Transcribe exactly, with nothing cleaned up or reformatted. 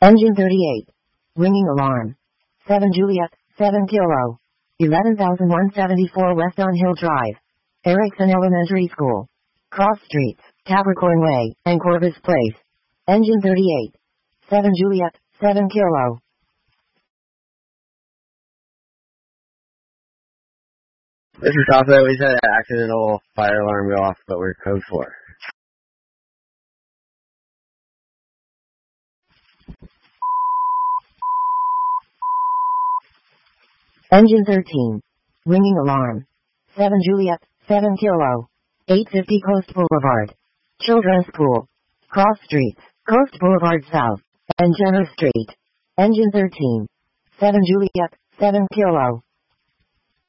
Engine thirty-eight. Ringing alarm. seven Juliet, seven Kilo. eleven thousand one hundred seventy-four West On Hill Drive. Erickson Elementary School. Cross Streets, Capricorn Way, and Corvus Place. Engine thirty-eight. seven Juliet, seven Kilo. This is also, we had an accidental fire alarm go off, but we're code four. Engine thirteen. Ringing alarm. seven Juliet, seven Kilo. eight fifty Coast Boulevard. Children's School. Cross Streets, Coast Boulevard South, and Jenner Street. Engine thirteen. seven Juliet, seven Kilo.